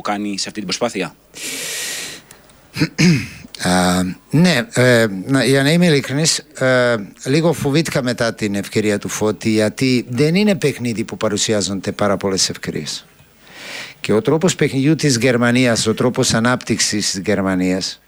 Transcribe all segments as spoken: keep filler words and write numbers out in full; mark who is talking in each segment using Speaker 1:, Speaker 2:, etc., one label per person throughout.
Speaker 1: κάνει σε αυτή την προσπάθεια?
Speaker 2: Uh, ναι, ε, για να είμαι ειλικρινής, ε, λίγο φοβήθηκα μετά την ευκαιρία του Φώτη, γιατί δεν είναι παιχνίδι που παρουσιάζονται πάρα πολλές ευκαιρίες. Και ο τρόπος παιχνιδιού της Γερμανίας, ο τρόπος ανάπτυξης της Γερμανίας,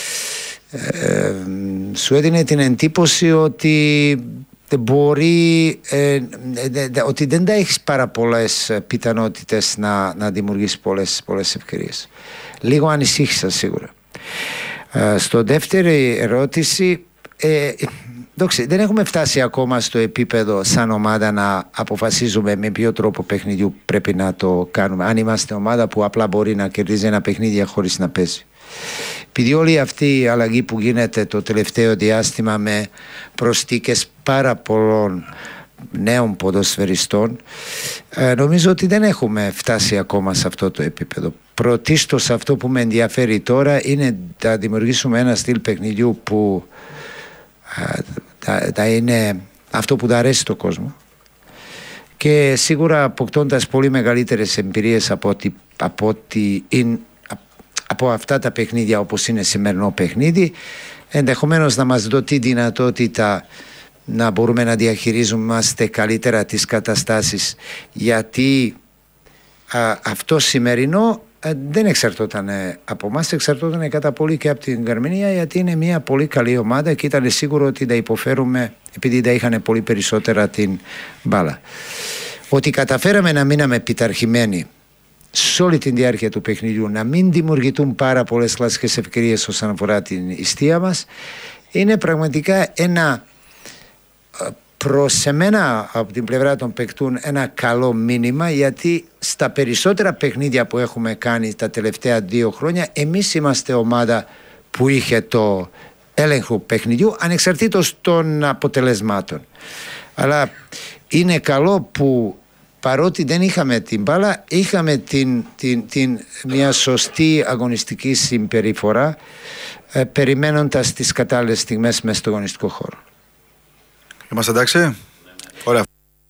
Speaker 2: ε, σου έδινε την εντύπωση ότι μπορεί, ε, δε, δε, ότι δεν τα έχεις πάρα πολλές πιθανότητες να, να δημιουργήσεις πολλές, πολλές ευκαιρίες. Λίγο ανησύχησα σίγουρα. Uh, στο δεύτερη ερώτηση, ε, δόξε, δεν έχουμε φτάσει ακόμα στο επίπεδο σαν ομάδα να αποφασίζουμε με ποιο τρόπο παιχνιδιού πρέπει να το κάνουμε. Αν είμαστε ομάδα που απλά μπορεί να κερδίζει ένα παιχνίδι χωρίς να παίζει. Επειδή όλη αυτή η αλλαγή που γίνεται το τελευταίο διάστημα με προσθήκες πάρα πολλών νέων ποδοσφαιριστών, ε, νομίζω ότι δεν έχουμε φτάσει ακόμα σε αυτό το επίπεδο. Πρωτίστως αυτό που με ενδιαφέρει τώρα είναι να δημιουργήσουμε ένα στυλ παιχνιδιού που ε, θα, θα είναι αυτό που θα αρέσει στον κόσμο, και σίγουρα αποκτώντας πολύ μεγαλύτερες εμπειρίες από, ότι, από, ότι είναι, από αυτά τα παιχνίδια όπως είναι σημερινό παιχνίδι, ενδεχομένως να μας δώσει τη δυνατότητα να μπορούμε να διαχειρίζομαστε καλύτερα τις καταστάσεις, γιατί α, αυτό σημερινό α, δεν εξαρτώταν από εμάς, εξαρτώταν κατά πολύ και από την Γερμανία, γιατί είναι μια πολύ καλή ομάδα και ήταν σίγουρο ότι θα υποφέρουμε επειδή θα είχαν πολύ περισσότερα την μπάλα. Ότι καταφέραμε να μείναμε επιταρχημένοι σε όλη τη διάρκεια του παιχνιδιού, να μην δημιουργηθούν πάρα πολλές κλασικές ευκαιρίες όσον αφορά την ιστία μας, είναι πραγματικά ένα, προς εμένα από την πλευρά των παικτών, ένα καλό μήνυμα, γιατί στα περισσότερα παιχνίδια που έχουμε κάνει τα τελευταία δύο χρόνια εμείς είμαστε ομάδα που είχε το έλεγχο παιχνιδιού ανεξαρτήτως των αποτελεσμάτων. Αλλά είναι καλό που παρότι δεν είχαμε την μπάλα, είχαμε την, την, την, μια σωστή αγωνιστική συμπεριφορά, ε, περιμένοντας τις κατάλληλες στιγμές μέσα στο αγωνιστικό χώρο.
Speaker 3: Είμαστε εντάξει? Ωραία.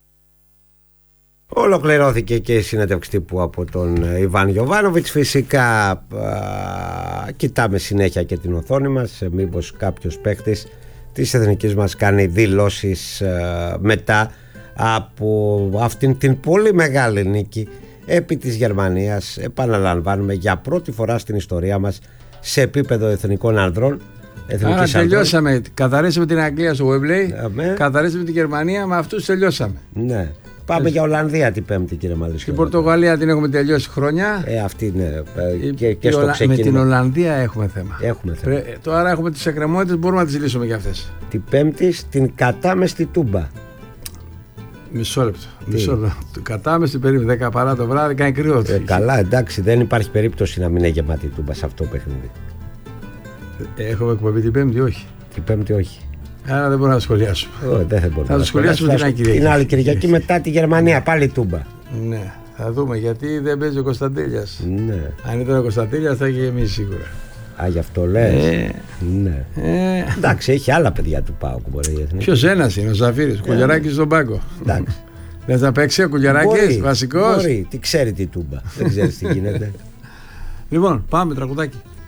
Speaker 4: Ολοκληρώθηκε και η συνέντευξη τύπου από τον Ιβάν Γιοβάνοβιτς. Φυσικά α, κοιτάμε συνέχεια και την οθόνη μας, μήπως κάποιος παίκτης της εθνικής μας κάνει δηλώσεις α, μετά από αυτήν την πολύ μεγάλη νίκη επί της Γερμανίας. Επαναλαμβάνουμε, για πρώτη φορά στην ιστορία μας σε επίπεδο εθνικών ανδρών.
Speaker 5: Άρα τελειώσαμε. Ανδρών. Καθαρίσαμε την Αγγλία στο Wembley, yeah, καθαρίσαμε την Γερμανία, με αυτούς τελειώσαμε.
Speaker 4: Ναι. Πάμε Ες... για Ολλανδία την Πέμπτη, κύριε Μαλίσιο.
Speaker 5: Την Πορτογαλία την έχουμε τελειώσει χρόνια.
Speaker 4: Ε, αυτή είναι.
Speaker 5: Η...
Speaker 4: Και, και στο
Speaker 5: Ολα...
Speaker 4: ξεκίνημα.
Speaker 5: Με την Ολλανδία έχουμε θέμα.
Speaker 4: Έχουμε θέμα.
Speaker 5: Πρέ... Τώρα έχουμε τις εκκρεμότητες, μπορούμε να τις λύσουμε για αυτές.
Speaker 4: Την Πέμπτη στην κατάμεστη Τούμπα.
Speaker 5: Μισό λεπτό. Μισό λεπτό. Κατάμεστη περίπου δέκα παρά το βράδυ, κάνει κρύο.
Speaker 4: Ε, καλά, εντάξει, δεν υπάρχει περίπτωση να μην είναι γεμάτη η Τούμπα σε αυτό το παιχνίδι.
Speaker 5: Έχουμε εκπομπή την Πέμπτη, όχι.
Speaker 4: Την Πέμπτη, όχι.
Speaker 5: Άρα δεν μπορώ να σχολιάσω.
Speaker 4: Oh, δεν θα,
Speaker 5: θα το σχολιάσουμε την άλλη Κυριακή.
Speaker 4: Την άλλη Κυριακή μετά τη Γερμανία, πάλι Τούμπα.
Speaker 5: Ναι, θα δούμε, γιατί δεν παίζει ο Κωνσταντέλιας.
Speaker 4: Ναι.
Speaker 5: Αν ήταν ο Κωνσταντέλιας θα είχε εμείς σίγουρα.
Speaker 4: Α, γι' αυτό λες.
Speaker 5: Ε,
Speaker 4: ναι.
Speaker 5: Ε,
Speaker 4: εντάξει, έχει άλλα παιδιά του ΠΑΟΚ.
Speaker 5: Ποιος ένας είναι, ο Ζαφύρης, ο Κουλιαράκης στον πάγκο.
Speaker 4: Εντάξει.
Speaker 5: Δεν θα παίξει ο Κουλιαράκης, βασικός.
Speaker 4: Μπορεί, τι ξέρει τη Τούμπα. Δεν ξέρει τι γίνεται.
Speaker 5: Λοιπόν, πάμε τραγουδάκι.